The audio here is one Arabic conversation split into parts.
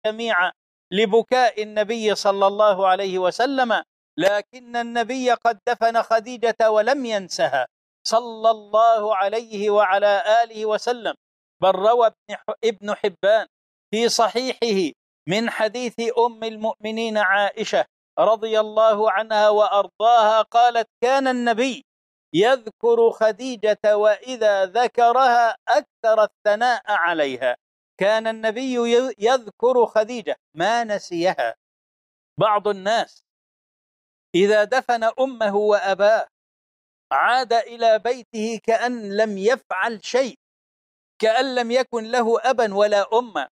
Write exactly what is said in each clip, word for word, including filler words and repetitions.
جميعا لبكاء النبي صلى الله عليه وسلم، لكن النبي قد دفن خديجة ولم ينسها صلى الله عليه وعلى آله وسلم. بل روى ابن حبان في صحيحه من حديث أم المؤمنين عائشة رضي الله عنها وأرضاها قالت: كان النبي يذكر خديجة وإذا ذكرها أكثر الثناء عليها. كان النبي يذكر خديجة ما نسيها. بعض الناس إذا دفن أمه وأباه عاد إلى بيته كأن لم يفعل شيء، كأن لم يكن له أبا ولا أم،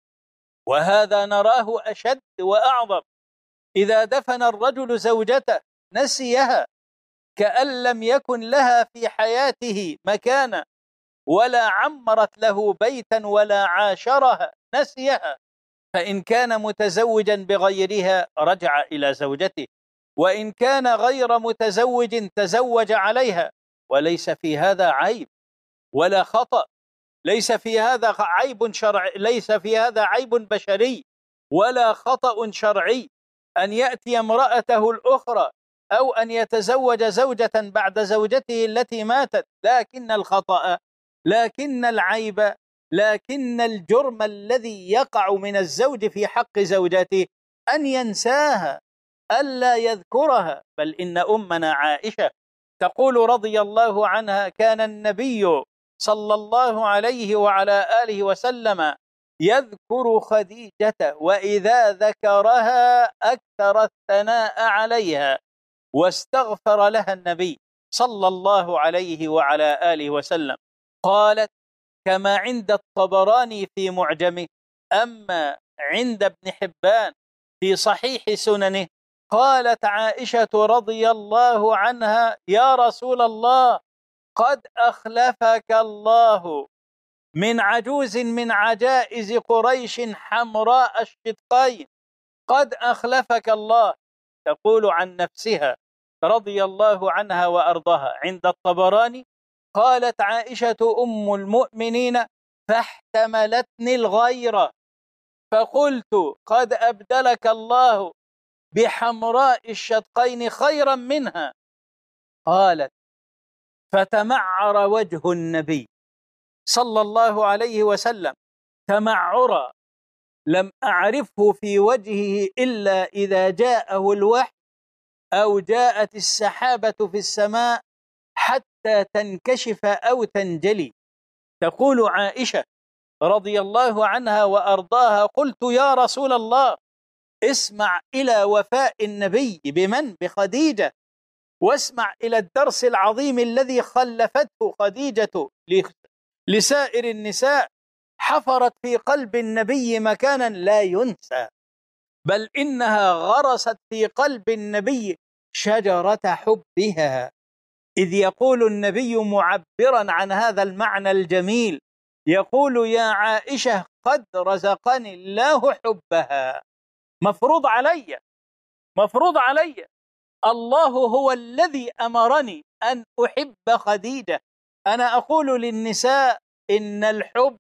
وهذا نراه أشد وأعظم. إذا دفن الرجل زوجته نسيها كأن لم يكن لها في حياته مكانا، ولا عمرت له بيتا ولا عاشرها، نسيها. فإن كان متزوجا بغيرها رجع إلى زوجته، وإن كان غير متزوج تزوج عليها، وليس في هذا عيب ولا خطأ، ليس في هذا عيب شرعي، ليس في هذا عيب بشري ولا خطأ شرعي أن يأتي امرأته الأخرى أو أن يتزوج زوجة بعد زوجته التي ماتت، لكن الخطأ، لكن العيب، لكن الجرم الذي يقع من الزوج في حق زوجته أن ينساها، ألا يذكرها. بل إن أمنا عائشة تقول رضي الله عنها: كان النبي صلى الله عليه وعلى آله وسلم يذكر خديجة وإذا ذكرها أكثر الثناء عليها، واستغفر لها النبي صلى الله عليه وعلى آله وسلم. قالت كما عند الطبراني في معجمه، أما عند ابن حبان في صحيح سننه، قالت عائشة رضي الله عنها: يا رسول الله، قد أخلفك الله من عجوز من عجائز قريش حمراء الشدقين، قد أخلفك الله. تقول عن نفسها رضي الله عنها وأرضها عند الطبراني: قالت عائشة أم المؤمنين: فاحتملتني الغيرة، فقلت قد أبدلك الله بحمراء الشدقين خيرا منها. قالت: فتمعر وجه النبي صلى الله عليه وسلم تمعرا لم أعرفه في وجهه إلا إذا جاءه الوحي أو جاءت السحابة في السماء حتى تنكشف أو تنجلي. تقول عائشة رضي الله عنها وأرضاها: قلت يا رسول الله، اسمع إلى وفاء النبي بمن؟ بخديجة، واسمع إلى الدرس العظيم الذي خلفته خديجة لسائر النساء، حفرت في قلب النبي مكانا لا ينسى، بل إنها غرست في قلب النبي شجرة حبها. إذ يقول النبي معبرا عن هذا المعنى الجميل، يقول: يا عائشة، قد رزقني الله حبها، مفروض علي، مفروض علي، الله هو الذي أمرني أن أحب خديجة. أنا أقول للنساء إن الحب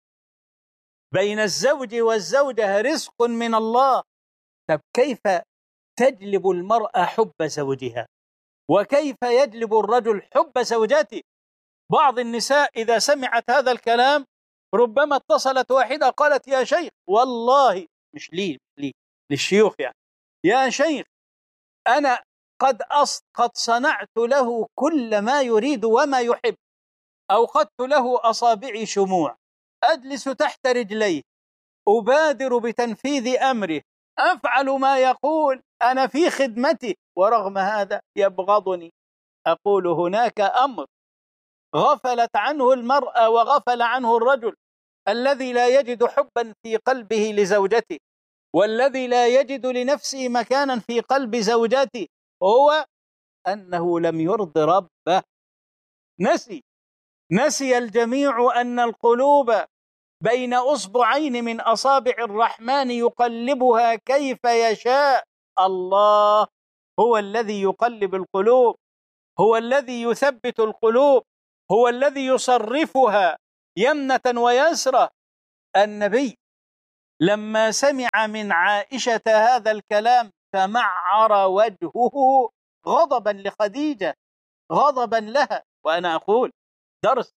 بين الزوج والزوجة رزق من الله. طب كيف تجلب المرأة حب زوجها؟ وكيف يجلب الرجل حب زوجته؟ بعض النساء إذا سمعت هذا الكلام ربما اتصلت واحدة قالت: يا شيخ، والله، مش لي، لي للشيوخ يعني، يا شيخ، أنا قد أص... قد صنعت له كل ما يريد وما يحب، أوقدت له أصابعي شموع، أجلس تحت رجليه، أبادر بتنفيذ أمره، أفعل ما يقول، أنا في خدمته، ورغم هذا يبغضني. أقول هناك أمر غفلت عنه المرأة وغفل عنه الرجل، الذي لا يجد حبا في قلبه لزوجته، والذي لا يجد لنفسه مكانا في قلب زوجته، هو أنه لم يرض ربه. نسي نسي الجميع أن القلوب بين أصبعين من أصابع الرحمن يقلبها كيف يشاء. الله هو الذي يقلب القلوب، هو الذي يثبت القلوب، هو الذي يصرفها يمنة ويسرة. النبي لما سمع من عائشة هذا الكلام تمعر وجهه غضبا لخديجة، غضبا لها. وأنا أقول درس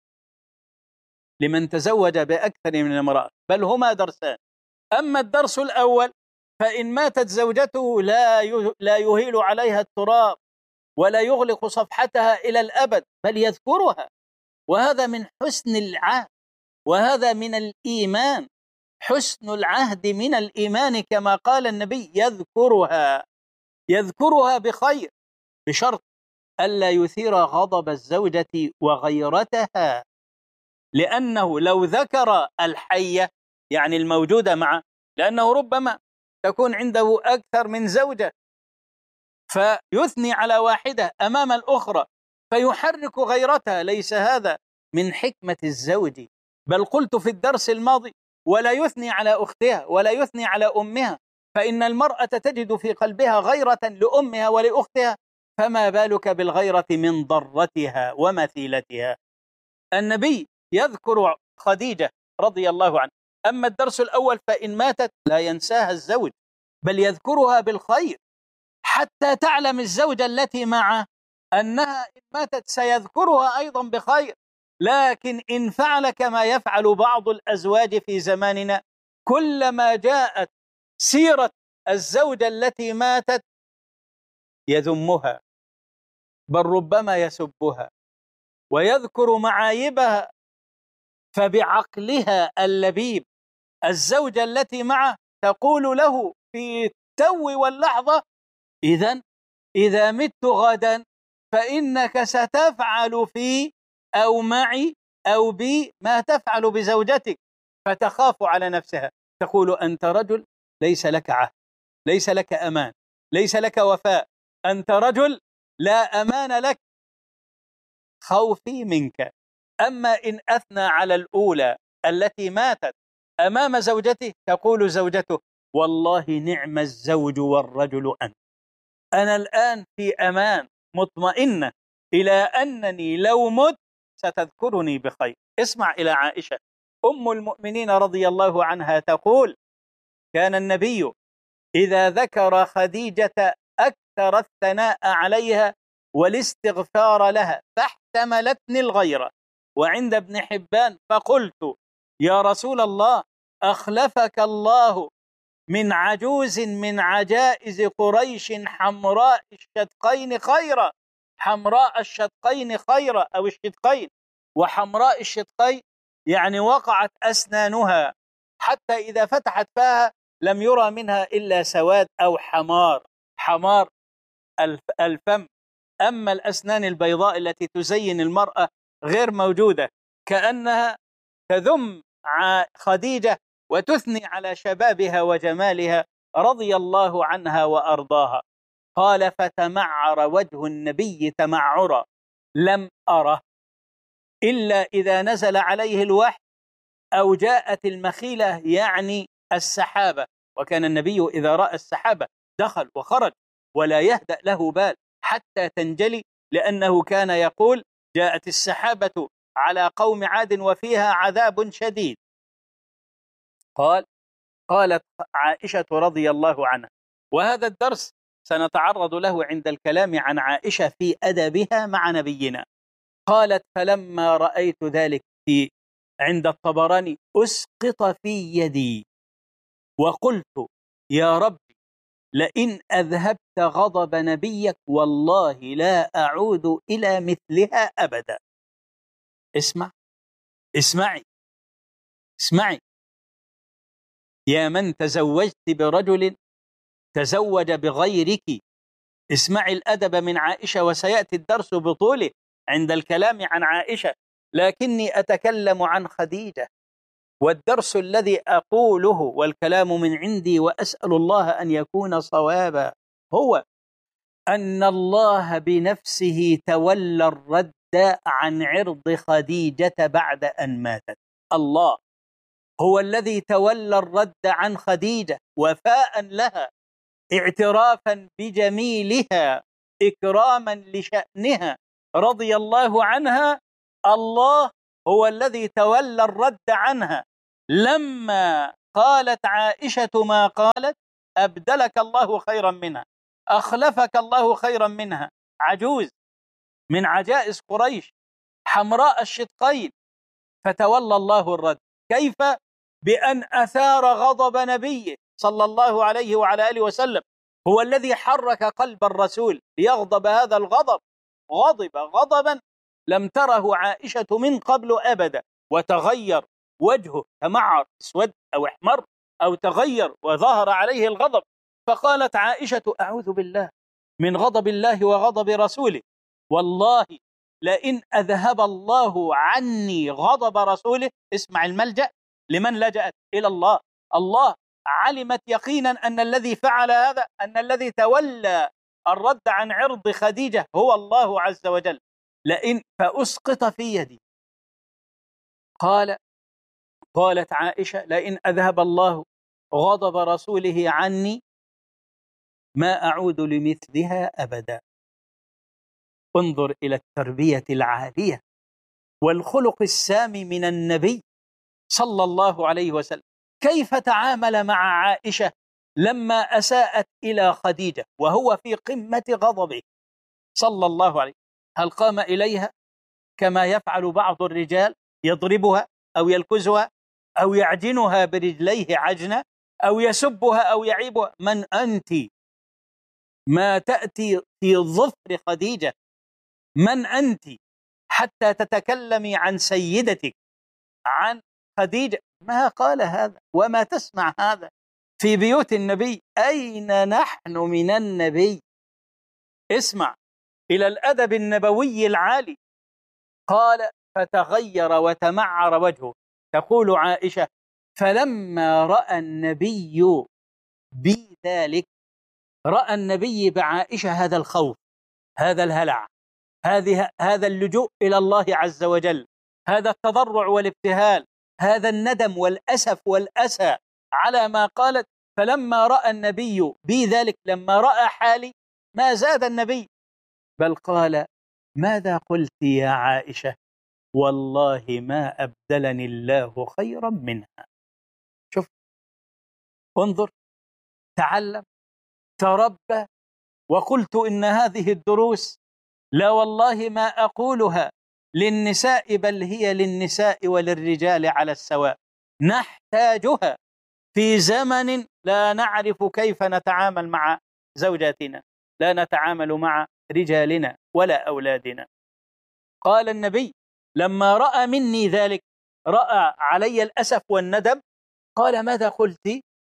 لمن تزوج بأكثر من امرأة، بل هما درسان. أما الدرس الأول فإن ماتت زوجته لا لا يهيل عليها التراب ولا يغلق صفحتها إلى الأبد، بل يذكرها، وهذا من حسن العهد، وهذا من الإيمان. حسن العهد من الإيمان كما قال النبي: يذكرها يذكرها بخير، بشرط ألا يثير غضب الزوجة وغيرتها، لأنه لو ذكر الحية يعني الموجودة معه، لأنه ربما تكون عنده أكثر من زوجة، فيثني على واحدة أمام الأخرى فيحرك غيرتها. ليس هذا من حكمة الزوج، بل قلت في الدرس الماضي: ولا يثني على أختها ولا يثني على أمها، فإن المرأة تجد في قلبها غيرة لأمها ولأختها، فما بالك بالغيرة من ضرتها ومثيلتها. النبي يذكر خديجة رضي الله عنها. أما الدرس الأول فإن ماتت لا ينساها الزوج، بل يذكرها بالخير، حتى تعلم الزوجة التي معه أنها إن ماتت سيذكرها أيضا بخير. لكن إن فعل كما يفعل بعض الأزواج في زماننا، كلما جاءت سيرة الزوجة التي ماتت يذمها، بل ربما يسبها ويذكر معايبها. فبعقلها اللبيب الزوجة التي معه تقول له في التو واللحظة: إذن إذا مت غدا فإنك ستفعل في أو معي أو بي ما تفعل بزوجتك. فتخاف على نفسها، تقول: أنت رجل ليس لك عهد، ليس لك أمان، ليس لك وفاء، أنت رجل لا أمان لك، خوفي منك. أما إن أثنى على الأولى التي ماتت أمام زوجته، تقول زوجته: والله نعم الزوج والرجل أنت، أنا الآن في أمان، مطمئنة إلى أنني لو مت ستذكرني بخير. اسمع إلى عائشة أم المؤمنين رضي الله عنها تقول: كان النبي إذا ذكر خديجة أكثر الثناء عليها والاستغفار لها، فاحتملتني الغيرة. وعند ابن حبان: فقلت يا رسول الله أخلفك الله من عجوز من عجائز قريش حمراء الشدقين خيرا. حمراء الشدقين خيرا أو الشدقين، وحمراء الشدقين يعني وقعت أسنانها حتى إذا فتحت فاها لم يرى منها إلا سواد أو حمار، حمار الفم. أما الأسنان البيضاء التي تزين المرأة غير موجودة، كأنها تذم خديجة وتثني على شبابها وجمالها رضي الله عنها وأرضاها. قال: فتمعر وجه النبي تمعرا لم أره إلا إذا نزل عليه الوحي أو جاءت المخيلة يعني السحابة. وكان النبي إذا رأى السحابة دخل وخرج ولا يهدأ له بال حتى تنجلي، لأنه كان يقول: جاءت السحابة على قوم عاد وفيها عذاب شديد. قال قالت عائشة رضي الله عنها، وهذا الدرس سنتعرض له عند الكلام عن عائشة في أدبها مع نبينا. قالت: فلما رأيت ذلك في عند الطبراني أسقط في يدي وقلت: يا ربي لئن أذهبت غضب نبيك والله لا أعود إلى مثلها أبدا. اسمع اسمعي اسمعي يا من تزوجت برجل تزوج بغيرك، اسمعي الأدب من عائشة، وسيأتي الدرس بطوله عند الكلام عن عائشة، لكني أتكلم عن خديجة. والدرس الذي أقوله والكلام من عندي وأسأل الله أن يكون صوابا هو أن الله بنفسه تولى الرد عن عرض خديجة بعد أن ماتت. الله هو الذي تولى الرد عن خديجة وفاء لها، اعترافا بجميلها، إكراما لشأنها رضي الله عنها. الله هو الذي تولى الرد عنها لما قالت عائشة ما قالت: أبدلك الله خيرا منها، أخلفك الله خيرا منها، عجوز من عجائز قريش حمراء الشدقين. فتولى الله الرد. كيف؟ بأن أثار غضب نبيه صلى الله عليه وعلى آله وسلم، هو الذي حرك قلب الرسول ليغضب هذا الغضب. غضب غضبا لم تره عائشة من قبل أبدا، وتغير وجهه، تمعر، اسود أو احمر أو تغير وظهر عليه الغضب. فقالت عائشة: أعوذ بالله من غضب الله وغضب رسوله، والله لئن أذهب الله عني غضب رسوله. اسمع الملجأ لمن لجأت إلى الله. الله علمت يقينا أن الذي فعل هذا، أن الذي تولى الرد عن عرض خديجة هو الله عز وجل. لئن فأسقط في يدي. قال قالت عائشة: لئن أذهب الله غضب رسوله عني ما أعود لمثلها أبدا. انظر إلى التربية العالية والخلق السامي من النبي صلى الله عليه وسلم. كيف تعامل مع عائشة لما أساءت إلى خديجة وهو في قمة غضبه صلى الله عليه؟ هل قام إليها كما يفعل بعض الرجال، يضربها أو يلكزها أو يعجنها برجليه عجنة أو يسبها أو يعيبها؟ من أنت؟ ما تأتي في ظفر خديجة؟ من أنت حتى تتكلمي عن سيدتك، عن خديجة؟ ما قال هذا وما تسمع هذا في بيوت النبي. أين نحن من النبي؟ اسمع إلى الأدب النبوي العالي. قال: فتغير وتمعر وجهه. تقول عائشة: فلما رأى النبي بي ذلك، رأى النبي بعائشة هذا الخوف، هذا الهلع، هذه هذا اللجوء إلى الله عز وجل، هذا التضرع والابتهال، هذا الندم والأسف والأسى على ما قالت. فلما رأى النبي بي ذلك، لما رأى حالي ما زاد النبي، بل قال: ماذا قلت يا عائشة؟ والله ما أبدلني الله خيرا منها. شوف، انظر، تعلم، تربى. وقلت إن هذه الدروس لا والله ما أقولها للنساء، بل هي للنساء وللرجال على السواء. نحتاجها في زمن لا نعرف كيف نتعامل مع زوجاتنا، لا نتعامل مع رجالنا ولا أولادنا. قال النبي لما رأى مني ذلك، رأى علي الأسف والندم، قال: ماذا قلت؟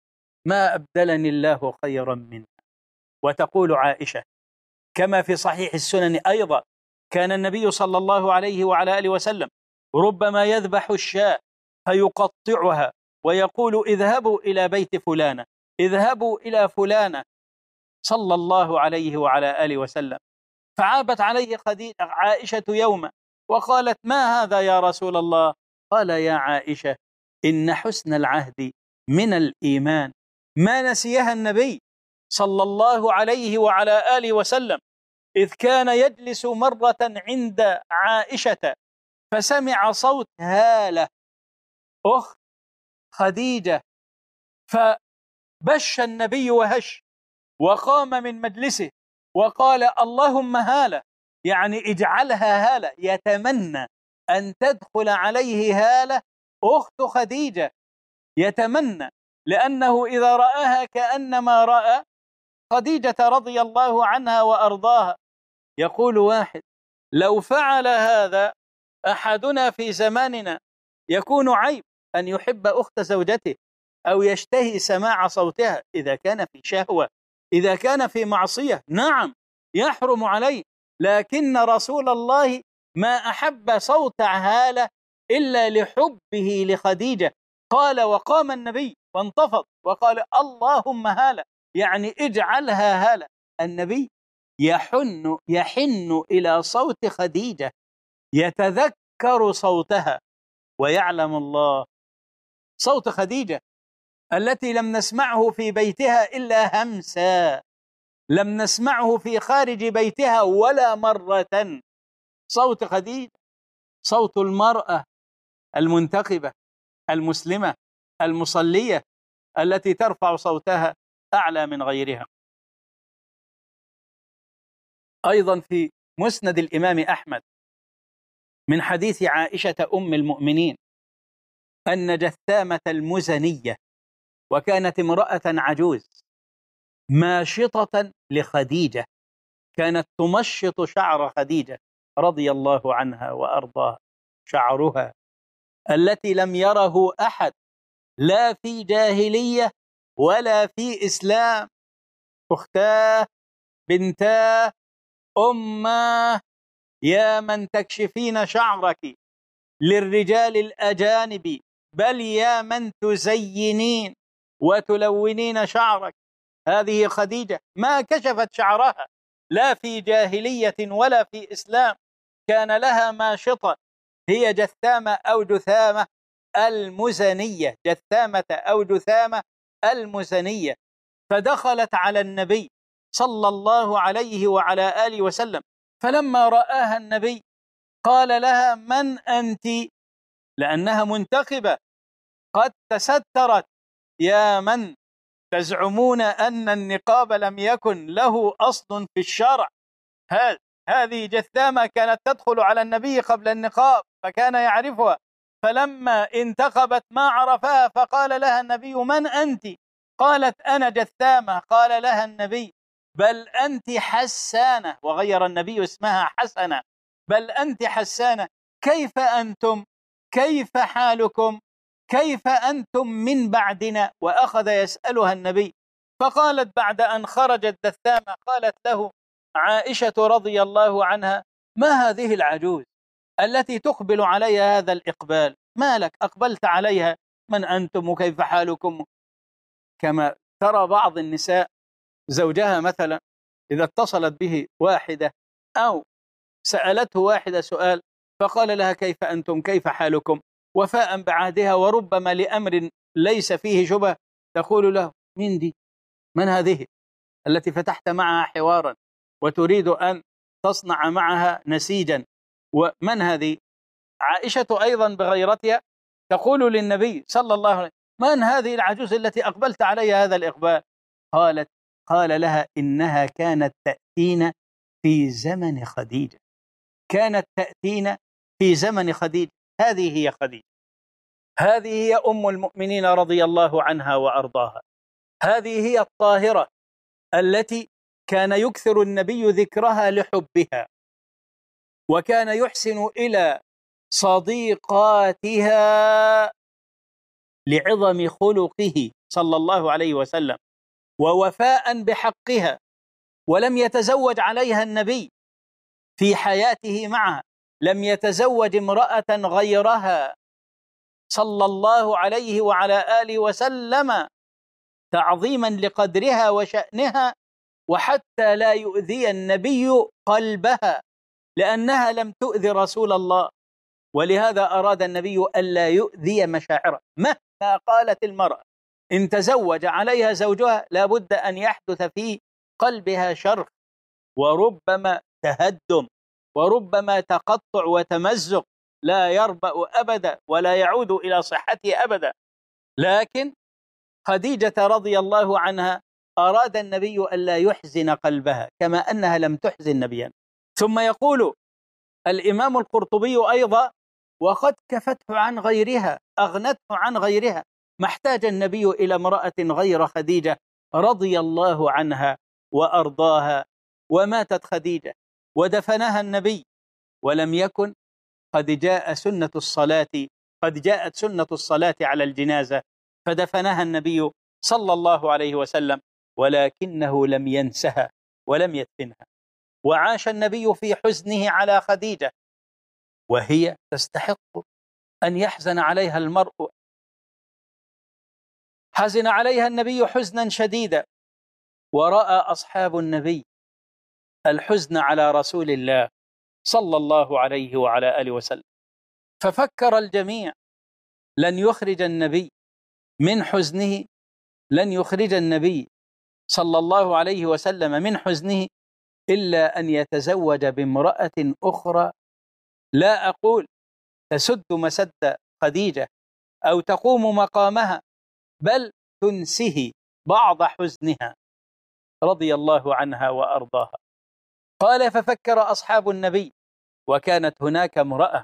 ما أبدلني الله خيرا منها. وتقول عائشة كما في صحيح السنن أيضا: كان النبي صلى الله عليه وعلى آله وسلم ربما يذبح الشاة فيقطعها ويقول: اذهبوا إلى بيت فلانة، اذهبوا إلى فلانة، صلى الله عليه وعلى آله وسلم. فعابت عليه خديجة عائشة يوما وقالت: ما هذا يا رسول الله؟ قال: يا عائشة، إن حسن العهد من الإيمان. ما نسيها النبي صلى الله عليه وعلى آله وسلم، إذ كان يجلس مرة عند عائشة فسمع صوت هالة أخت خديجة، فبش النبي وهش وقام من مجلسه وقال: اللهم هالة، يعني اجعلها هالة، يتمنى أن تدخل عليه هالة أخت خديجة، يتمنى، لأنه إذا رآها كأنما رأى خديجة رضي الله عنها وأرضاها. يقول واحد: لو فعل هذا أحدنا في زماننا يكون عيب أن يحب أخت زوجته أو يشتهي سماع صوتها. إذا كان في شهوة، إذا كان في معصية، نعم يحرم عليه، لكن رسول الله ما أحب صوت هالة إلا لحبه لخديجة. قال: وقام النبي وانتفض وقال: اللهم هالة، يعني اجعلها هالة. النبي يحن يحن إلى صوت خديجة، يتذكر صوتها، ويعلم الله صوت خديجة التي لم نسمعه في بيتها إلا همسا، لم نسمعه في خارج بيتها ولا مرة. صوت خديجة صوت المرأة المنتقبة المسلمة المصلية التي ترفع صوتها أعلى من غيرها. أيضا في مسند الإمام أحمد من حديث عائشة أم المؤمنين أن جثامة المزنية، وكانت امرأة عجوز ماشطة لخديجة، كانت تمشط شعر خديجة رضي الله عنها وأرضاها، شعرها التي لم يره أحد لا في جاهلية ولا في إسلام. أختاه، بنتاه، أماه، يا من تكشفين شعرك للرجال الأجانب، بل يا من تزينين وتلونين شعرك، هذه خديجة ما كشفت شعرها لا في جاهلية ولا في إسلام، كان لها ماشطة، هي جثامة أو جثامة المزنية، جثامة أو جثامة المزنية. فدخلت على النبي صلى الله عليه وعلى آله وسلم، فلما رآها النبي قال لها: من أنت؟ لأنها منتقبة قد تسترت. يا من تزعمون أن النقاب لم يكن له أصل في الشرع، هذه جثامة كانت تدخل على النبي قبل النقاب فكان يعرفها، فلما انتقبت ما عرفها، فقال لها النبي: من أنت؟ قالت: أنا جثامة. قال لها النبي: بل أنت حسانة، وغير النبي اسمها حسنة، بل أنت حسانة، كيف أنتم؟ كيف حالكم؟ كيف أنتم من بعدنا؟ وأخذ يسألها النبي، فقالت بعد أن خرجت جثامة قالت له عائشة رضي الله عنها: ما هذه العجوز التي تقبل عليها هذا الإقبال؟ ما لك أقبلت عليها؟ من أنتم وكيف حالكم؟ كما ترى بعض النساء زوجها مثلا إذا اتصلت به واحدة أو سألته واحدة سؤال فقال لها: كيف أنتم؟ كيف حالكم؟ وفاء بعهدها، وربما لأمر ليس فيه شبه تقول له: من دي؟ من هذه التي فتحت معها حوارا وتريد أن تصنع معها نسيجا؟ ومن هذه؟ عائشة أيضا بغيرتها تقول للنبي صلى الله عليه وسلم: من هذه العجوز التي أقبلت عليها هذا الإقبال؟ قالت قال لها: إنها كانت تأتينا في زمن خديجة، كانت تأتينا في زمن خديجة. هذه هي خديجة، هذه هي أم المؤمنين رضي الله عنها وأرضاها، هذه هي الطاهرة التي كان يكثر النبي ذكرها لحبها، وكان يحسن إلى صديقاتها لعظم خلقه صلى الله عليه وسلم ووفاء بحقها، ولم يتزوج عليها النبي في حياته معها، لم يتزوج امرأة غيرها صلى الله عليه وعلى آله وسلم تعظيما لقدرها وشأنها، وحتى لا يؤذي النبي قلبها، لأنها لم تؤذي رسول الله، ولهذا أراد النبي ألا يؤذي مشاعره. مهما قالت المرأة إن تزوج عليها زوجها لابد أن يحدث في قلبها شرخ، وربما تهدم، وربما تقطع وتمزق، لا يربأ أبدا ولا يعود إلى صحته أبدا. لكن خديجة رضي الله عنها أراد النبي ألا يحزن قلبها كما أنها لم تحزن نبيا. ثم يقول الإمام القرطبي أيضا: وقد كفته عن غيرها، أغنته عن غيرها، ما احتاج النبي إلى امرأة غير خديجة رضي الله عنها وأرضاها. وماتت خديجة ودفنها النبي، ولم يكن قد جاء سنة الصلاة قد جاءت سنة الصلاة على الجنازة فدفنها النبي صلى الله عليه وسلم، ولكنه لم ينسها ولم يدفنها. وعاش النبي في حزنه على خديجة، وهي تستحق أن يحزن عليها المرء. حزن عليها النبي حزنا شديدا، ورأى أصحاب النبي الحزن على رسول الله صلى الله عليه وعلى آله وسلم، ففكر الجميع لن يخرج النبي من حزنه لن يخرج النبي صلى الله عليه وسلم من حزنه إلا أن يتزوج بامرأة أخرى، لا أقول تسد مسد خديجة أو تقوم مقامها، بل تنسه بعض حزنها رضي الله عنها وأرضاها. قال: ففكر أصحاب النبي، وكانت هناك امرأة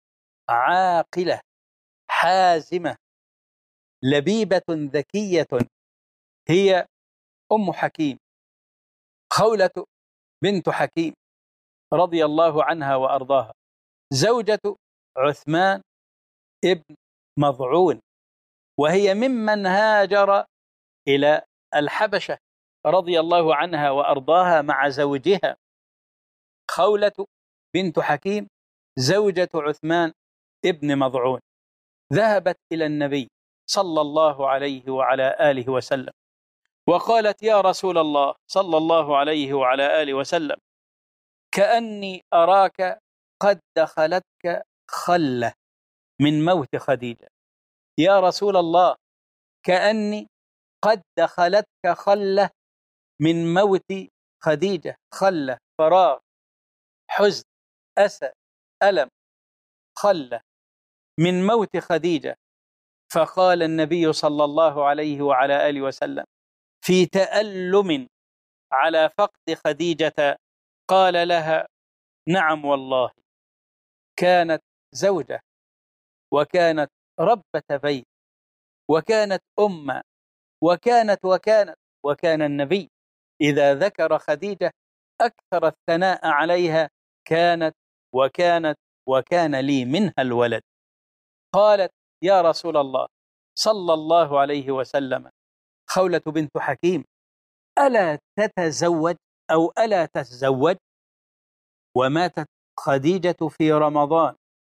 عاقلة حازمة لبيبة ذكية، هي أم حكيم، خولة بنت حكيم رضي الله عنها وأرضاها، زوجة عثمان ابن مضعون، وهي ممن هاجر إلى الحبشة رضي الله عنها وأرضاها مع زوجها. خولة بنت حكيم زوجة عثمان ابن مضعون ذهبت إلى النبي صلى الله عليه وعلى آله وسلم وقالت: يا رسول الله صلى الله عليه وعلى آله وسلم، كأني أراك قد دخلتك خلة من موت خديجة. يا رسول الله، كأني قد دخلتك خلة من موت خديجة، خلة فراغ، حزن، أسى، ألم، خلة من موت خديجة. فقال النبي صلى الله عليه وعلى آله وسلم في تألم على فقد خديجة، قال لها: نعم والله، كانت زوجة، وكانت ربة بيت، وكانت أمة، وكانت وكانت وكان النبي إذا ذكر خديجة أكثر الثناء عليها، كانت وكانت وكان لي منها الولد. قالت: يا رسول الله صلى الله عليه وسلم، خولة بنت حكيم، ألا تتزوج أو ألا تتزوج؟ وماتت خديجة في رمضان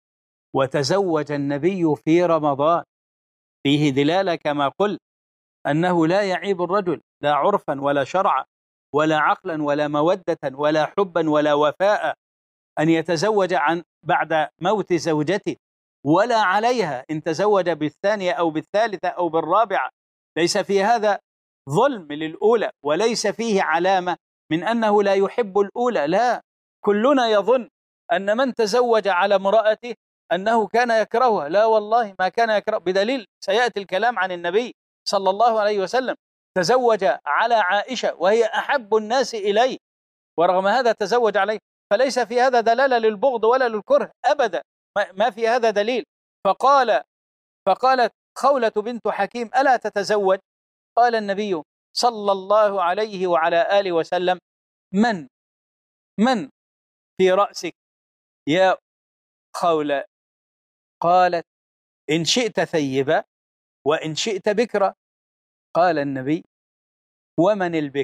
وتزوج النبي في رمضان، فيه دلالة كما قلت أنه لا يعيب الرجل لا عرفا ولا شرعا ولا عقلا ولا مودة ولا حبا ولا وفاء أن يتزوج عن بعد موت زوجته، ولا عليها إن تزوج بالثانية أو بالثالثة أو بالرابعة. ليس في هذا ظلم للأولى، وليس فيه علامة من أنه لا يحب الأولى، لا، كلنا يظن أن من تزوج على امرأته أنه كان يكرهها، لا والله ما كان يكره، بدليل سيأتي الكلام عن النبي صلى الله عليه وسلم تزوج على عائشة وهي أحب الناس إليه، ورغم هذا تزوج عليه، فليس في هذا دلالة للبغض ولا للكره أبدا، ما في هذا دليل. فقال فقالت خولة بنت حكيم: ألا تتزوج؟ قال النبي صلى الله عليه وعلى آله وسلم: من من في رأسك يا خولة؟ قالت: إن شئت ثيبا وإن شئت بكرا. قال النبي: ومن البكر؟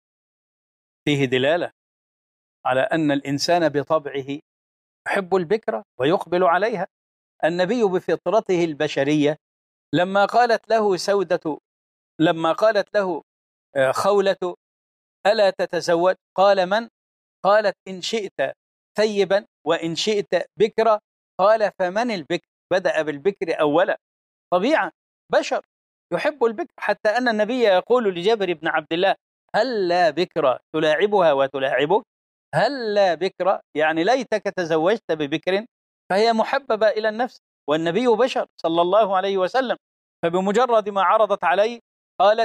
فيه دلالة على أن الإنسان بطبعه يحب البكرة ويقبل عليها. النبي بفطرته البشرية لما قالت له سودة لما قالت له خولة: ألا تتزوج؟ قال: من؟ قالت: إن شئت ثيبا وإن شئت بكرا. قال: فمن البكر؟ بدأ بالبكر أولا، طبيعة بشر يحب البكر، حتى أن النبي يقول لجابر بن عبد الله: هل لا بكرة تلاعبها وتلاعبك؟ هل لا بكرة يعني ليتك تزوجت ببكر، فهي محببة إلى النفس، والنبي بشر صلى الله عليه وسلم. فبمجرد ما عرضت عليه قالت: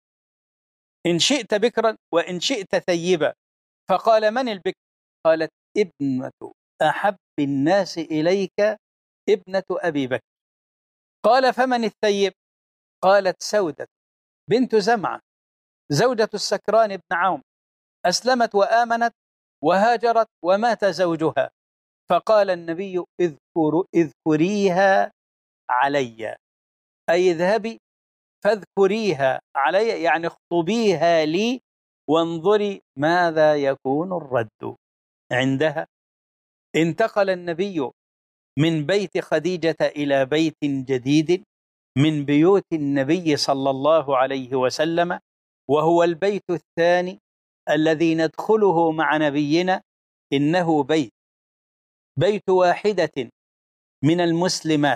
إن شئت بكرا وإن شئت ثيبا. فقال: من البكر؟ قالت: ابنة أحب الناس إليك، ابنة أبي بكر. قال: فمن الثيب؟ قالت: سودة بنت زمعة زوجة السكران بن عوم، أسلمت وآمنت وهاجرت ومات زوجها. فقال النبي: اذكر اذكريها علي، أي اذهبي فاذكريها علي، يعني اخطبيها لي وانظري ماذا يكون الرد. عندها انتقل النبي من بيت خديجة إلى بيت جديد من بيوت النبي صلى الله عليه وسلم، وهو البيت الثاني الذي ندخله مع نبينا. إنه بيت بيت واحدة من المسلمات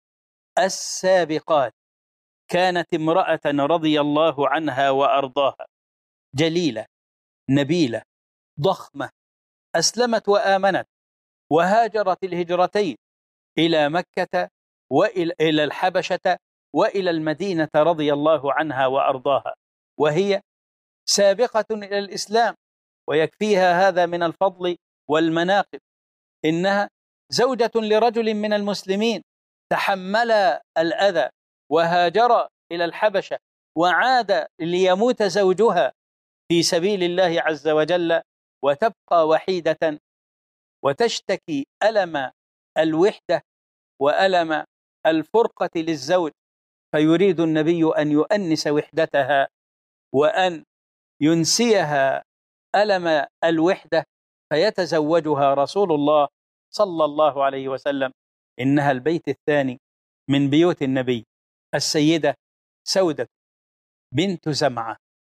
السابقات، كانت امرأة رضي الله عنها وأرضاها، جليلة نبيلة ضخمة، أسلمت وآمنت وهاجرت الهجرتين إلى مكة وإلى الحبشة وإلى المدينة رضي الله عنها وأرضاها، وهي سابقة إلى الإسلام، ويكفيها هذا من الفضل والمناقب. إنها زوجة لرجل من المسلمين تحمل الأذى وهاجر إلى الحبشة، وعاد ليموت زوجها في سبيل الله عز وجل، وتبقى وحيدة وتشتكي ألم الوحدة وألم الفرقة للزوج، فيريد النبي أن يؤنس وحدتها وأن ينسيها ألم الوحدة، فيتزوجها رسول الله صلى الله عليه وسلم. إنها البيت الثاني من بيوت النبي، السيدة سودة بنت زمعة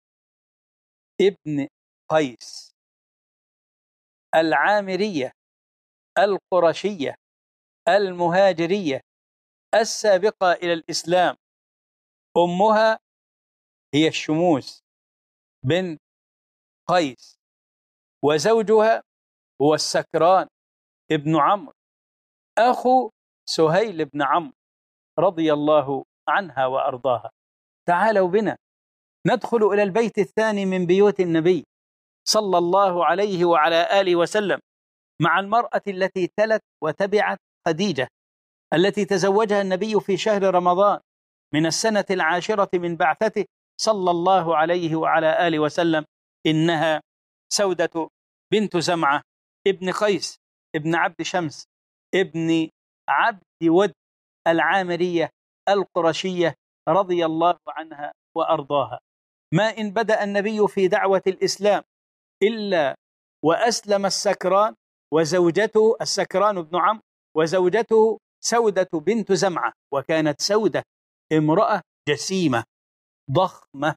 ابن قيس العامرية القرشية المهاجرية السابقة إلى الإسلام. أمها هي الشموس بنت قيس، وزوجها هو السكران ابن عمرو أخو سهيل بن عمرو رضي الله عنها وأرضاها. تعالوا بنا ندخل إلى البيت الثاني من بيوت النبي صلى الله عليه وعلى آله وسلم، مع المرأة التي تلت وتبعت خديجة، التي تزوجها النبي في شهر رمضان من السنة العاشرة من بعثته صلى الله عليه وعلى آله وسلم. إنها سودة بنت زمعة ابن قيس ابن عبد شمس ابن عبد ود العامرية القرشية رضي الله عنها وأرضاها. ما إن بدأ النبي في دعوة الإسلام إلا وأسلم السكران وزوجته السكران بن عمرو وزوجته سودة بنت زمعة، وكانت سودة امرأة جسيمة ضخمة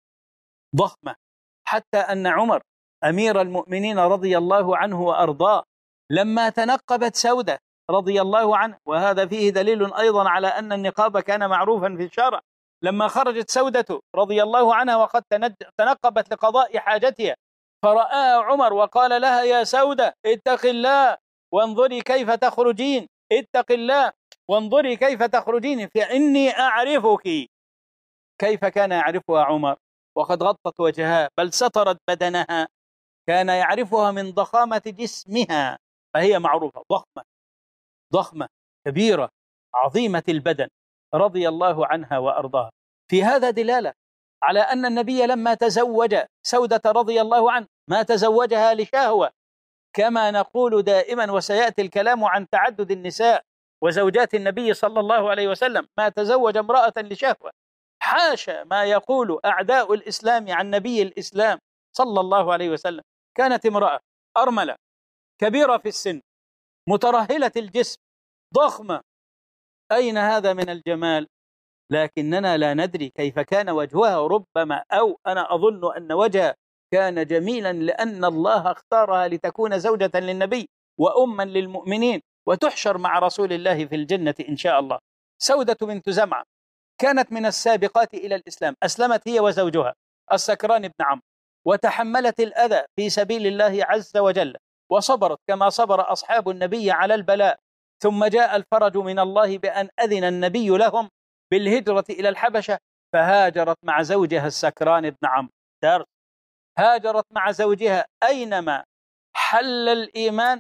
ضخمة، حتى أن عمر أمير المؤمنين رضي الله عنه وأرضاه لما تنقبت سودة رضي الله عنه، وهذا فيه دليل أيضا على أن النقاب كان معروفا في الشرع، لما خرجت سودة رضي الله عنها وقد تنقبت لقضاء حاجتها، فرآها عمر وقال لها: يا سودة اتق الله وانظري كيف تخرجين، اتق الله وانظري كيف تخرجين فإني أعرفك. كيف كان يعرفها عمر وقد غطت وجهها بل سترت بدنها؟ كان يعرفها من ضخامة جسمها، فهي معروفة ضخمة ضخمة كبيرة عظيمة البدن رضي الله عنها وأرضاها. في هذا دلالة على أن النبي لما تزوج سودة رضي الله عنه ما تزوجها لشهوة، كما نقول دائما وسيأتي الكلام عن تعدد النساء وزوجات النبي صلى الله عليه وسلم، ما تزوج امرأة لشهوة، حاشا ما يقول أعداء الإسلام عن نبي الإسلام صلى الله عليه وسلم. كانت امرأة أرملة كبيرة في السن مترهلة الجسم ضخمة، أين هذا من الجمال؟ لكننا لا ندري كيف كان وجهها، ربما أو أنا أظن أن وجهها كان جميلا لأن الله اختارها لتكون زوجة للنبي وأما للمؤمنين وتحشر مع رسول الله في الجنة إن شاء الله. سودة بنت زمعة كانت من السابقات إلى الإسلام، أسلمت هي وزوجها السكران بن عمرو، وتحملت الأذى في سبيل الله عز وجل، وصبرت كما صبر أصحاب النبي على البلاء. ثم جاء الفرج من الله بأن أذن النبي لهم بالهجرة إلى الحبشة، فهاجرت مع زوجها السكران بن عمرو. درس: هاجرت مع زوجها أينما حل الإيمان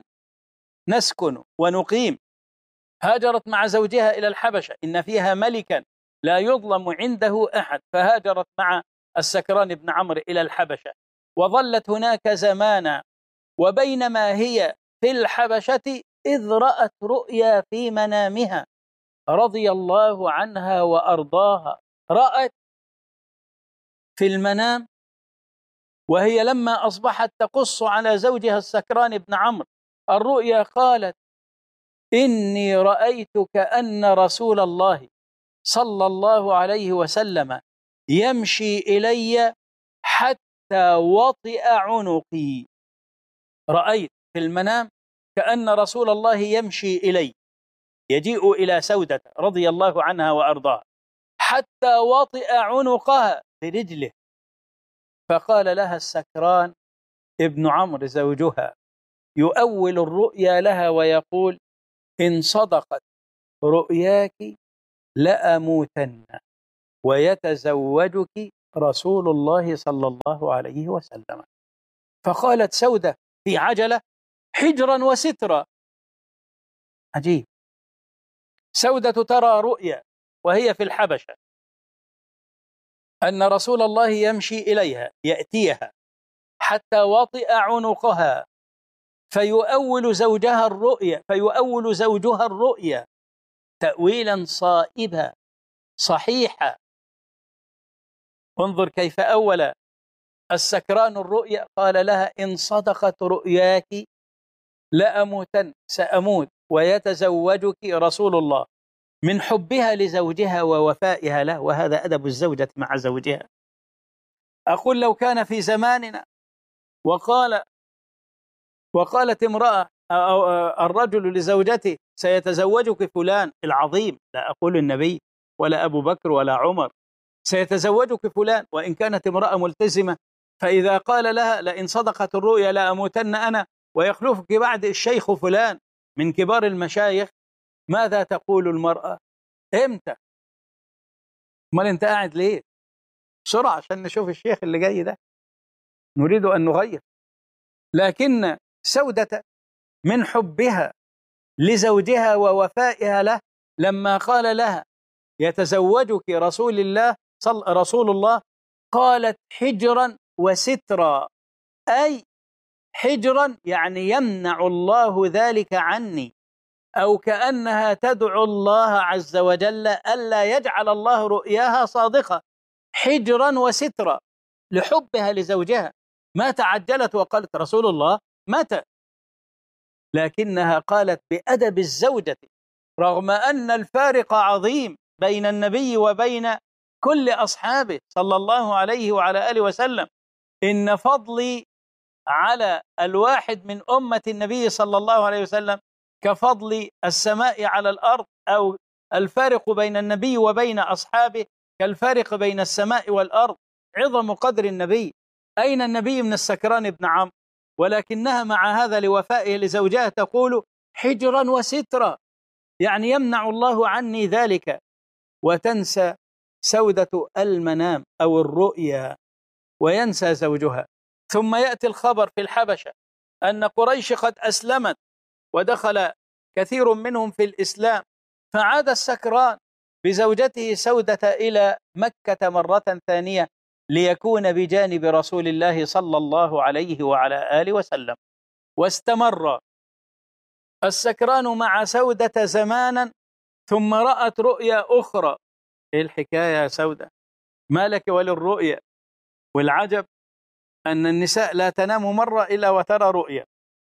نسكن ونقيم. هاجرت مع زوجها إلى الحبشة، إن فيها ملكا لا يظلم عنده أحد، فهاجرت مع السكران بن عمرو إلى الحبشة وظلت هناك زمانا. وبينما هي في الحبشة إذ رأت رؤيا في منامها رضي الله عنها وأرضاها. رأت في المنام وهي لما أصبحت تقص على زوجها السكران بن عمرو الرؤيا، قالت: إني رأيت كأن رسول الله صلى الله عليه وسلم يمشي إلي حتى وطئ عنقي. رأيت في المنام كأن رسول الله يمشي إلي، يجيء إلى سودة رضي الله عنها وأرضاها حتى وطئ عنقها برجله. فقال لها السكران ابن عمرو زوجها يؤول الرؤيا لها ويقول: إن صدقت رؤياك لأموتن ويتزوجك رسول الله صلى الله عليه وسلم. فقالت سودة في عجلة: حجرا وسترا. عجيب، سودة ترى رؤيا وهي في الحبشة أن رسول الله يمشي إليها يأتيها حتى وطئ عنقها، فيؤول زوجها الرؤيا فيؤول زوجها الرؤيا تأويلا صائبا صحيحا. انظر كيف أول السكران الرؤيا، قال لها: إن صدقت رؤياك لأموتن، سأموت، ويتزوجك رسول الله، من حبها لزوجها ووفائها له. وهذا أدب الزوجة مع زوجها. أقول لو كان في زماننا وقال وقالت امرأة أو الرجل لزوجته: سيتزوجك فلان العظيم، لا أقول النبي ولا أبو بكر ولا عمر، سيتزوجك فلان، وإن كانت امرأة ملتزمة، فإذا قال لها: لئن صدقت الرؤيا لأموتن أنا ويخلفك بعد الشيخ فلان من كبار المشايخ، ماذا تقول المرأة؟ إمتى؟ امال أنت قاعد ليه؟ بسرعة عشان نشوف الشيخ اللي جاي ده، نريد أن نغير. لكن سودة من حبها لزوجها ووفائها له لما قال لها: يتزوجك رسول الله صل رسول الله، قالت: حجرا وسترا، أي حجرا يعني يمنع الله ذلك عني، أو كأنها تدعو الله عز وجل ألا يجعل الله رؤياها صادقة. حجرا وسترا لحبها لزوجها، ما تعجلت وقالت: رسول الله متى؟ لكنها قالت بأدب الزوجة، رغم أن الفارق عظيم بين النبي وبين كل أصحابه صلى الله عليه وعلى آله وسلم. إن فضلي على الواحد من أمة النبي صلى الله عليه وسلم كفضل السماء على الأرض، أو الفارق بين النبي وبين أصحابه كالفارق بين السماء والأرض. عظم قدر النبي. أين النبي من السكران ابن عمرو؟ ولكنها مع هذا لوفائه لزوجها تقول: حجرا وسترا، يعني يمنع الله عني ذلك. وتنسى سودة المنام أو الرؤيا، وينسى زوجها. ثم يأتي الخبر في الحبشة أن قريش قد أسلمت ودخل كثير منهم في الإسلام، فعاد السكران بزوجته سودة إلى مكة مرة ثانية ليكون بجانب رسول الله صلى الله عليه وعلى آله وسلم. واستمر السكران مع سودة زمانا، ثم رأت رؤيا أخرى. إيه الحكاية يا سودة؟ ما لك وللرؤيا؟ والعجب أن النساء لا تنام مرة إلا وترى رؤيا،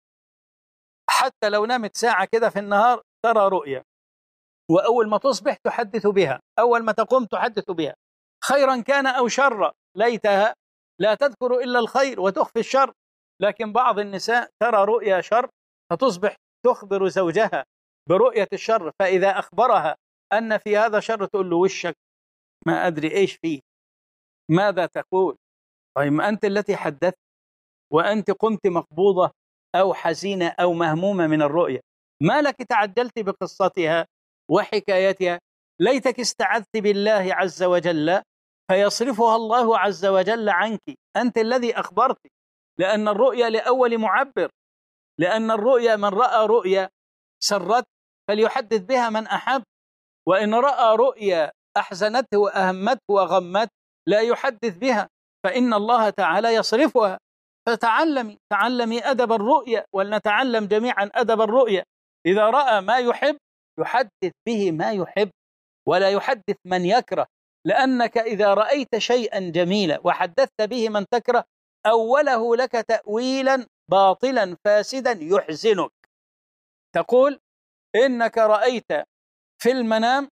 حتى لو نامت ساعة كده في النهار ترى رؤيا، وأول ما تصبح تحدث بها، أول ما تقوم تحدث بها، خيرا كان أو شرا. ليتها لا تذكر إلا الخير وتخفي الشر. لكن بعض النساء ترى رؤيا شر فتصبح تخبر زوجها برؤية الشر، فإذا أخبرها أن في هذا شر تقول له: وشك ما أدري إيش فيه، ماذا تقول؟ طيب ما أنت التي حدثت، وأنت قمت مقبوضة أو حزينة أو مهمومة من الرؤية، ما لك تعجلت بقصتها وحكايتها؟ ليتك استعذت بالله عز وجل فيصرفها الله عز وجل عنك، أنت الذي أخبرت. لأن الرؤيا لأول معبر، لأن الرؤيا من رأى رؤيا سرت فليحدث بها من أحب، وإن رأى رؤيا أحزنته وأهمته وغمته لا يحدث بها، فإن الله تعالى يصرفها. فتعلمي تعلمي أدب الرؤيا، ولنتعلم جميعا أدب الرؤيا. إذا رأى ما يحب يحدث به ما يحب، ولا يحدث من يكره، لأنك إذا رأيت شيئا جميلا وحدثت به من تكره أوله لك تأويلا باطلا فاسدا يحزنك. تقول: إنك رأيت في المنام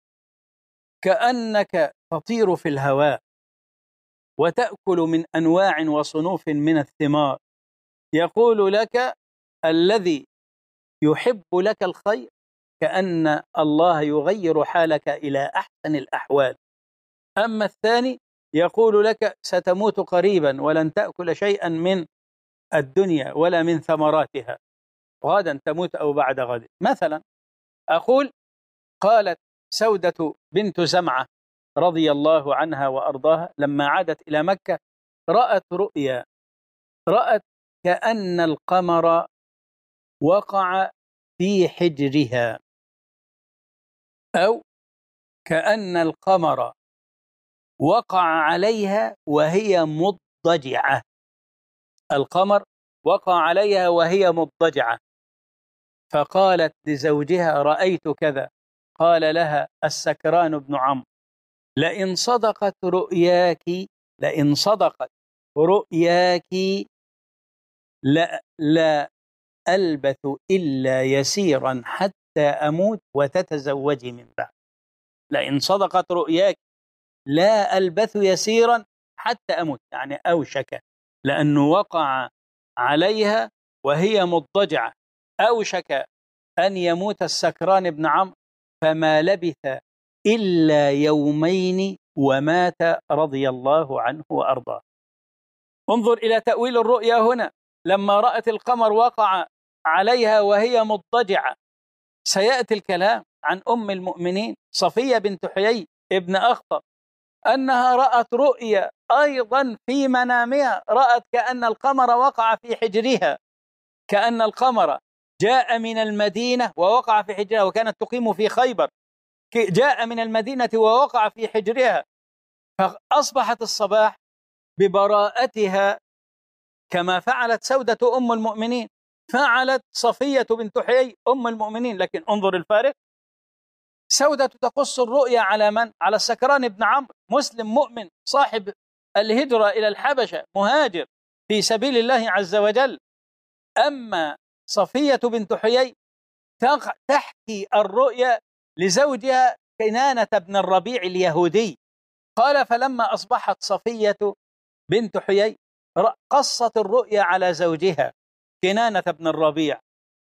كأنك تطير في الهواء وتأكل من أنواع وصنوف من الثمار، يقول لك الذي يحب لك الخير كأن الله يغير حالك إلى أحسن الأحوال. أما الثاني يقول لك ستموت قريبا ولن تأكل شيئا من الدنيا ولا من ثمراتها، غدا تموت أو بعد غد مثلا. أقول: قالت سودة بنت زمعة رضي الله عنها وأرضاها لما عادت إلى مكة رأت رؤيا، رأت كأن القمر وقع في حجرها، أو كأن القمر وقع عليها وهي مضطجعة. القمر وقع عليها وهي مضطجعة، فقالت لزوجها: رأيت كذا. قال لها: السكران بن عمرو، لئن صدقت رؤياك لئن صدقت رؤياك لا, لا ألبث إلا يسيرا حتى أموت وتتزوجي من بعد. لئن صدقت رؤياك لا ألبث يسيرا حتى أموت، يعني أوشك، لأنه وقع عليها وهي مضطجعة، أوشك أن يموت السكران بن عمرو، فما لبث إلا يومين ومات رضي الله عنه وأرضاه. انظر إلى تأويل الرؤيا هنا، لما رأت القمر وقع عليها وهي مضطجعة. سيأتي الكلام عن أم المؤمنين صفية بنت حيي ابن أخطب، أنها رأت رؤيا أيضا في منامها، رأت كأن القمر وقع في حجرها، كأن القمر جاء من المدينة ووقع في حجرها، وكانت تقيم في خيبر، جاء من المدينة ووقع في حجرها، فأصبحت الصباح ببراءتها كما فعلت سودة أم المؤمنين، فعلت صفية بنت حيي أم المؤمنين. لكن انظر الفارق، سودة تقص الرؤيا على من؟ على السكران بن عمرو، مسلم مؤمن صاحب الهجرة إلى الحبشة، مهاجر في سبيل الله عز وجل. أما صفية بنت حيي تحكي الرؤيا لزوجها كنانة بن الربيع اليهودي. قال: فلما أصبحت صفية بنت حيي قصت الرؤيا على زوجها كنانة بن الربيع،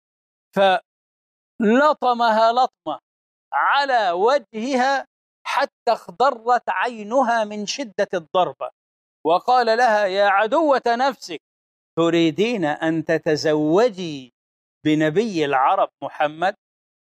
فلطمها لطمة على وجهها حتى اخضرت عينها من شدة الضربة، وقال لها: يا عدوة نفسك، تريدين أن تتزوجي بنبي العرب محمد؟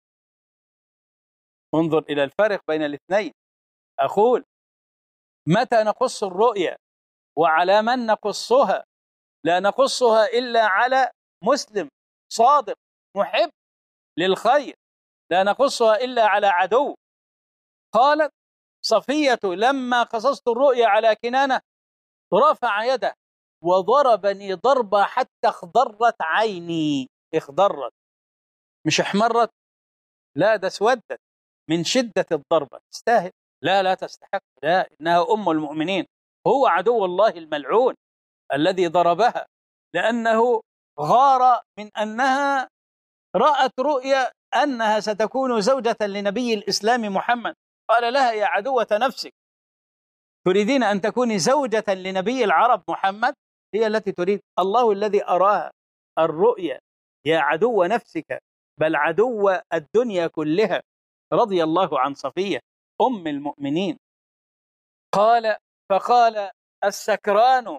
انظر إلى الفرق بين الاثنين. أقول: متى نقص الرؤيا وعلى من نقصها؟ لا نقصها إلا على مسلم صادق محب للخير، لا نقصها إلا على عدو. قالت صفية: لما قصصت الرؤيا على كنانة رفع يده وضربني ضربة حتى اخضرت عيني. اخضرت، مش احمرت، لا ده اسودت من شدة الضربة. تستاهل؟ لا لا تستحق، لا، إنها أم المؤمنين، هو عدو الله الملعون الذي ضربها، لأنه غار من أنها رأت رؤيا أنها ستكون زوجة لنبي الإسلام محمد. قال لها: يا عدوة نفسك، تريدين أن تكوني زوجة لنبي العرب محمد؟ هي التي تريد، الله الذي أراها الرؤيا، يا عدو نفسك بل عدو الدنيا كلها. رضي الله عن صفية أم المؤمنين. قال: فقال السكران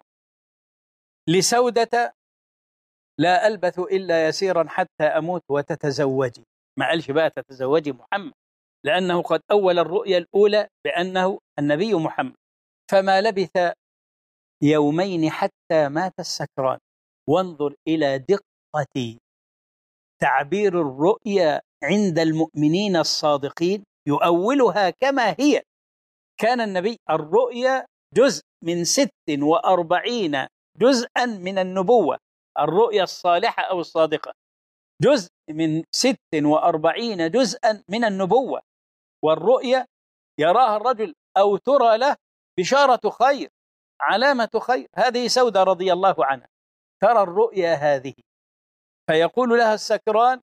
لسودة: لا ألبث إلا يسيرا حتى أموت وتتزوجي. ما قالش بقى تتزوجي محمد، لأنه قد أول الرؤيا الأولى بأنه النبي محمد. فما لبث يومين حتى مات السكران. وانظر إلى دقة تعبير الرؤيا عند المؤمنين الصادقين، يؤولها كما هي. كان النبي الرؤيا جزء من ست وأربعين جزءا من النبوة، الرؤيا الصالحة أو الصادقة جزء من ست وأربعين جزءا من النبوة، والرؤيا يراها الرجل أو ترى له بشارة خير، علامة خير. هذه سودة رضي الله عنها ترى الرؤيا هذه، فيقول لها السكران: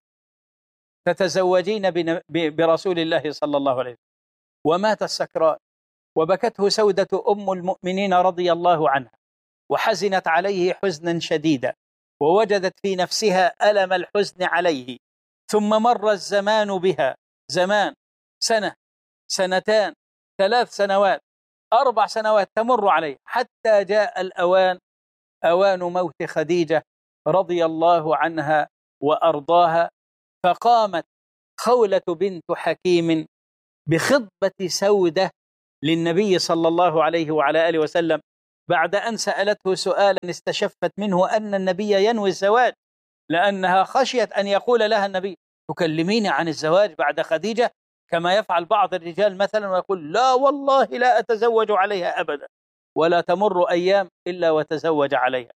تتزوجين برسول الله صلى الله عليه وسلم. ومات السكران، وبكته سودة أم المؤمنين رضي الله عنها، وحزنت عليه حزنا شديدا، ووجدت في نفسها ألم الحزن عليه. ثم مر الزمان بها، زمان، سنة، سنتان، ثلاث سنوات، أربع سنوات تمر عليه، حتى جاء الأوان، أوان موت خديجة رضي الله عنها وأرضاها. فقامت خولة بنت حكيم بخطبة سودة للنبي صلى الله عليه وعلى آله وسلم بعد أن سألته سؤالا استشفت منه أن النبي ينوي الزواج، لأنها خشيت أن يقول لها النبي تكلميني عن الزواج بعد خديجة، كما يفعل بعض الرجال مثلا ويقول لا والله لا أتزوج عليها أبدا، ولا تمر أيام إلا وتزوج عليها.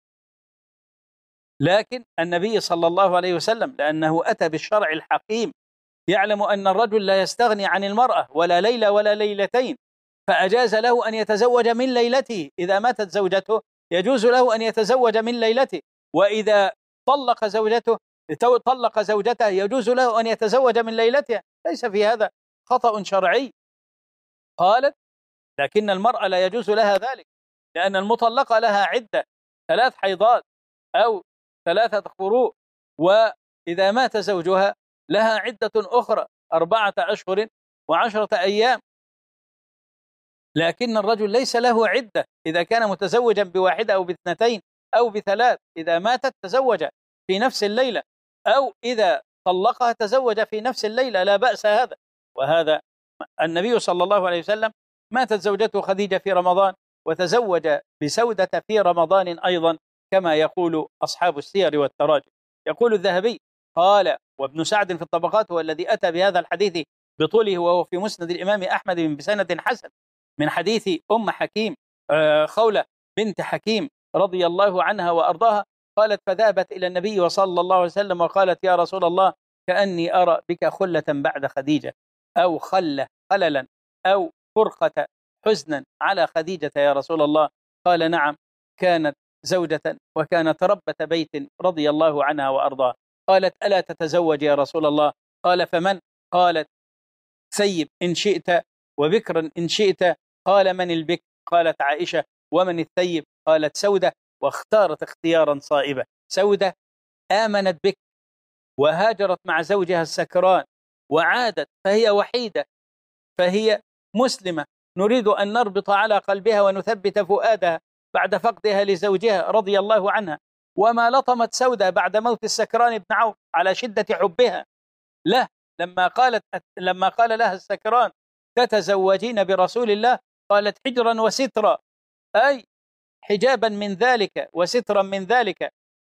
لكن النبي صلى الله عليه وسلم لأنه أتى بالشرع الحكيم يعلم أن الرجل لا يستغني عن المرأة ولا ليلة ولا ليلتين، فأجاز له أن يتزوج من ليلته. إذا ماتت زوجته يجوز له أن يتزوج من ليلته، وإذا طلق زوجته طلق زوجته يجوز له أن يتزوج من ليلتها، ليس في هذا خطأ شرعي. قالت لكن المرأة لا يجوز لها ذلك، لأن المطلقة لها عدة ثلاث حيضات أو ثلاثة قروء، وإذا مات زوجها لها عدة أخرى أربعة أشهر وعشرة أيام. لكن الرجل ليس له عدة إذا كان متزوجا بواحدة أو باثنتين أو بثلاث، إذا ماتت تزوج في نفس الليلة، أو إذا طلقها تزوج في نفس الليلة، لا بأس هذا. وهذا النبي صلى الله عليه وسلم ماتت زوجته خديجة في رمضان وتزوج بسودة في رمضان أيضا، كما يقول أصحاب السير والتراجم. يقول الذهبي قال وابن سعد في الطبقات هو الذي أتى بهذا الحديث بطوله، وهو في مسند الإمام أحمد بسند حسن من حديث أم حكيم خولة بنت حكيم رضي الله عنها وأرضاها، قالت فذهبت إلى النبي صلى الله عليه وسلم وقالت يا رسول الله كأني أرى بك خلة بعد خديجة، أو خلة خللا أو فرقة حزنا على خديجة يا رسول الله. قال نعم، كانت زوجة وكانت ربة بيت رضي الله عنها وأرضاها. قالت ألا تتزوج يا رسول الله؟ قال فمن؟ قالت ثيب إن شئت وبكرا إن شئت. قال من البكر؟ قالت عائشة. ومن الثيب؟ قالت سودة. واختارت اختيارا صائبا. سودة آمنت بك وهاجرت مع زوجها السكران وعادت، فهي وحيدة، فهي مسلمة، نريد أن نربط على قلبها ونثبت فؤادها بعد فقدها لزوجها رضي الله عنها. وما لطمت سودة بعد موت السكران بن عوف على شدة حبها له، لما قالت لما قال لها السكران تتزوجين برسول الله؟ قالت حجرا وسترا، أي حجابا من ذلك وسترا من ذلك.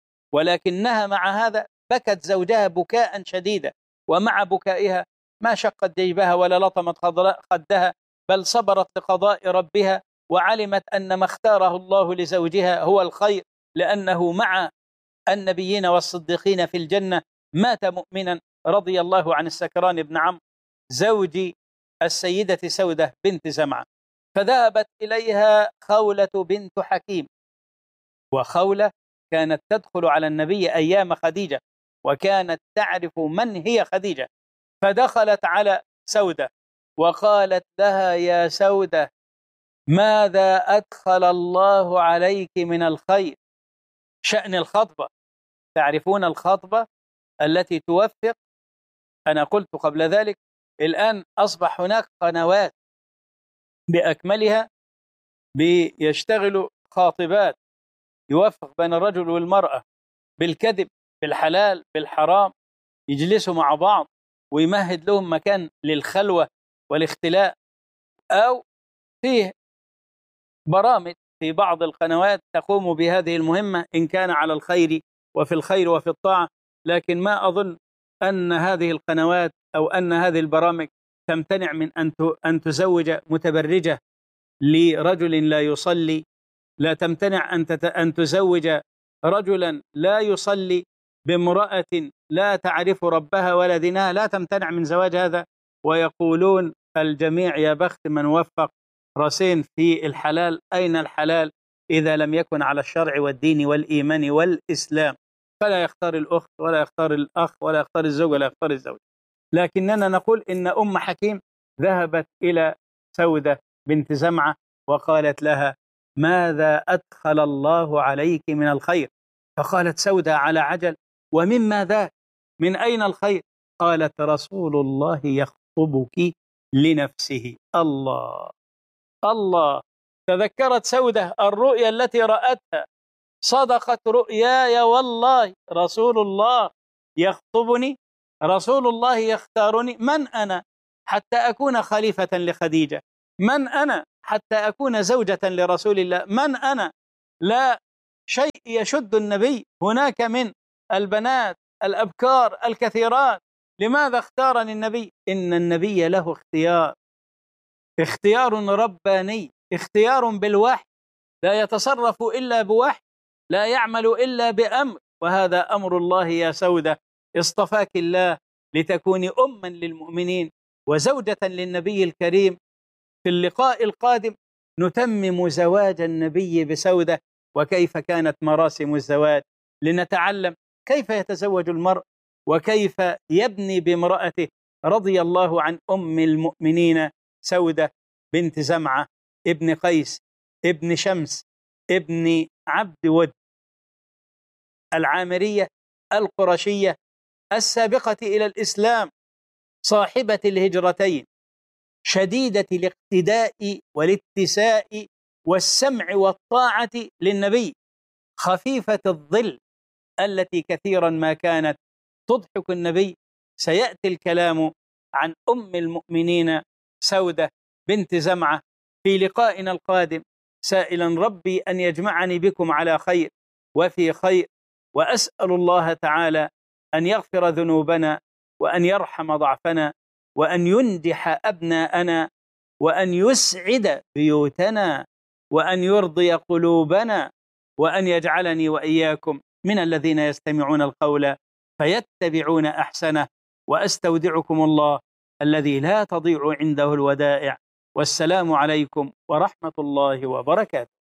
ولكنها مع هذا بكت زوجها بكاء شديدا، ومع بكائها ما شقت جيبها ولا لطمت خدها، بل صبرت لقضاء ربها، وعلمت أن ما اختاره الله لزوجها هو الخير، لأنه مع النبيين والصديقين في الجنة. مات مؤمنا رضي الله عن السكران بن عمرو زوج السيدة سودة بنت زمعة. فذهبت إليها خولة بنت حكيم، وخولة كانت تدخل على النبي أيام خديجة وكانت تعرف من هي خديجة، فدخلت على سودة وقالت لها يا سودة ماذا أدخل الله عليك من الخير؟ شأن الخطبة، تعرفون الخطبة التي توفق. أنا قلت قبل ذلك الآن أصبح هناك قنوات بأكملها بيشتغلوا خاطبات يوفق بين الرجل والمرأة بالكذب بالحلال بالحرام، يجلسوا مع بعض ويمهد لهم مكان للخلوة والاختلاء. أو فيه برامج في بعض القنوات تقوم بهذه المهمة إن كان على الخير وفي الخير وفي الطاعة، لكن ما أظن أن هذه القنوات أو أن هذه البرامج تمتنع من أن تزوج متبرجة لرجل لا يصلي، لا تمتنع أن تزوج رجلا لا يصلي بامرأة لا تعرف ربها ولا دينها، لا تمتنع من زواج هذا. ويقولون الجميع يا بخت من وفق راسين في الحلال. أين الحلال إذا لم يكن على الشرع والدين والإيمان والإسلام؟ فلا يختار الأخت ولا يختار الأخ ولا يختار الزوج ولا يختار الزوج. لكننا نقول إن أم حكيم ذهبت إلى سودة بنت زمعة وقالت لها ماذا أدخل الله عليك من الخير؟ فقالت سودة على عجل ومما ذاك؟ من أين الخير؟ قالت رسول الله يخطبك لنفسه. الله الله، تذكرت سودة الرؤيا التي رأتها، صدقت رؤياي والله، رسول الله يخطبني، رسول الله يختارني، من أنا حتى أكون خليفة لخديجة؟ من أنا حتى أكون زوجة لرسول الله؟ من أنا؟ لا شيء يشد النبي. هناك من البنات الأبكار الكثيرات. لماذا اختارني النبي؟ إن النبي له اختيار، اختيار رباني، اختيار بالوحي، لا يتصرف إلا بوحي، لا يعمل إلا بأمر، وهذا أمر الله يا سودة. اصطفاك الله لتكوني أما للمؤمنين وزوجة للنبي الكريم. في اللقاء القادم نتمم زواج النبي بسودة وكيف كانت مراسم الزواج، لنتعلم كيف يتزوج المرء وكيف يبني بامرأته. رضي الله عن أم المؤمنين سودة بنت زمعة ابن قيس ابن شمس ابن عبد ود العامرية القرشية السابقة إلى الإسلام، صاحبة الهجرتين، شديدة الاقتداء والاتساء والسمع والطاعة للنبي، خفيفة الظل التي كثيرا ما كانت تضحك النبي. سيأتي الكلام عن أم المؤمنين سودة بنت زمعة في لقائنا القادم، سائلا ربي أن يجمعني بكم على خير وفي خير، وأسأل الله تعالى أن يغفر ذنوبنا وأن يرحم ضعفنا وأن ينجح أبناءنا وأن يسعد بيوتنا وأن يرضي قلوبنا وأن يجعلني وإياكم من الذين يستمعون القول فيتبعون أحسنه. وأستودعكم الله الذي لا تضيع عنده الودائع. والسلام عليكم ورحمة الله وبركاته.